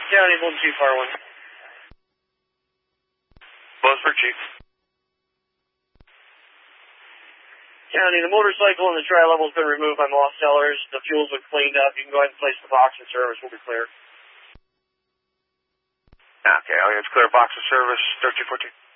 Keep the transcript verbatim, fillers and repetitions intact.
County, Bolton Chief, R one. Buzzford, Chief. County, the motorcycle and the tri-level has been removed by moth sellers. The fuel's been cleaned up. You can go ahead and place the box in service. We'll be clear. Okay, I'll get clear box of service, thirteen fourteen.